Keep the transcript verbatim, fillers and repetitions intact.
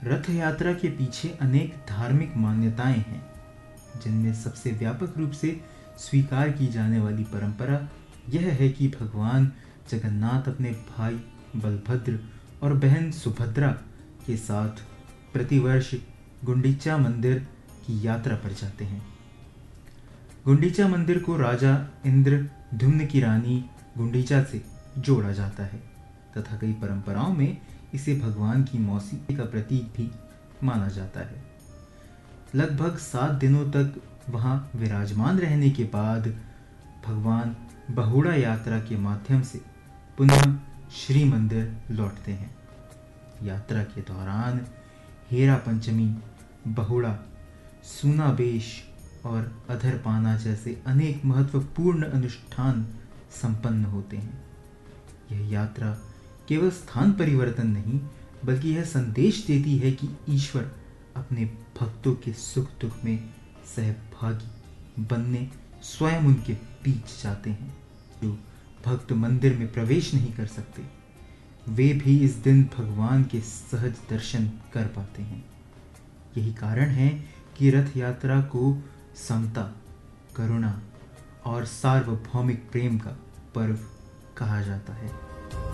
रथ यात्रा के पीछे अनेक धार्मिक मान्यताएं हैं, जिनमें सबसे व्यापक रूप से स्वीकार की जाने वाली परंपरा यह है कि भगवान जगन्नाथ अपने भाई बलभद्र और बहन सुभद्रा के साथ प्रतिवर्ष गुंडीचा मंदिर की यात्रा पर जाते हैं। गुंडीचा मंदिर को राजा इंद्रद्युम्न की रानी गुंडीचा से जोड़ा जाता है तथा कई परंपराओं में इसे भगवान की मौसी का प्रतीक भी माना जाता है। लगभग सात दिनों तक वहां विराजमान रहने के बाद भगवान बहुड़ा यात्रा के माध्यम से पुनः श्री मंदिर लौटते हैं। यात्रा के दौरान हेरा पंचमी, बहुड़ा, सूनाबेश और अधरपाना जैसे अनेक महत्वपूर्ण अनुष्ठान संपन्न होते हैं। यह यात्रा केवल स्थान परिवर्तन नहीं, बल्कि यह संदेश देती है कि ईश्वर अपने भक्तों के सुख दुख में सहभागी बनने स्वयं उनके बीच जाते हैं। जो भक्त मंदिर में प्रवेश नहीं कर सकते, वे भी इस दिन भगवान के सहज दर्शन कर पाते हैं। यही कारण है कि रथ यात्रा को समता, करुणा और सार्वभौमिक प्रेम का पर्व कहा जाता है।